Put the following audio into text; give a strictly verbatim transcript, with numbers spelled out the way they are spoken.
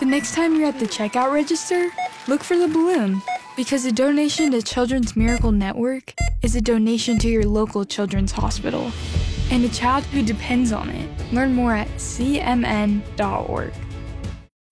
next time you're at the checkout register, look for the balloon, because a donation to Children's Miracle Network is a donation to your local children's hospital and a child who depends on it. Learn more at c m n dot org.